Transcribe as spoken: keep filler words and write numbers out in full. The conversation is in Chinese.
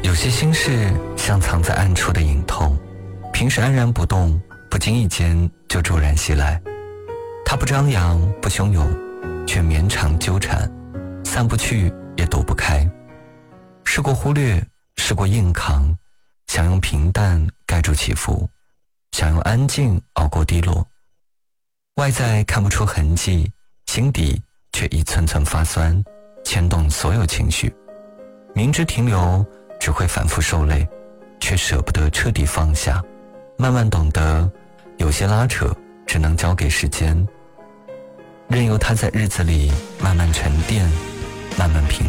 有些心事像藏在暗处的隐痛，平时安然不动，不经意间就骤然袭来。它不张扬不汹涌，却绵长纠缠，散不去也躲不开。试过忽略，试过硬扛，想用平淡盖住起伏，想用安静熬过低落。外在看不出痕迹，心底却一寸寸发酸，牵动所有情绪。明知停留只会反复受累，却舍不得彻底放下。慢慢懂得，有些拉扯只能交给时间，任由它在日子里慢慢沉淀，慢慢平